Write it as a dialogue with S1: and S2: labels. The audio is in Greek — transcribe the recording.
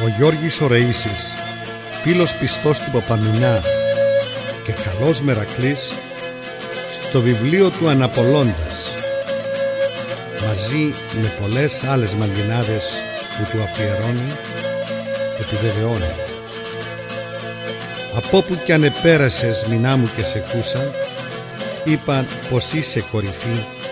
S1: Ο Γιώργης ο Ρεΐσης, φίλος πιστός του Παπαμινά και καλός Μερακλής, στο βιβλίο του Αναπολώντας, μαζί με πολλές άλλες μαγκινάδες που του αφιερώνει, επιβεβαιώνει: «Από που κι αν επέρασες, μηνά μου, και σε κούσα, είπαν πως είσαι κορυφή